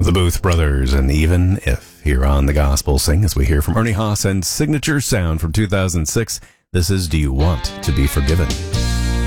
The Booth Brothers and Even If here on The Gospel Sing as we hear from Ernie Haas and Signature Sound from 2006. This is Do You Want to Be Forgiven?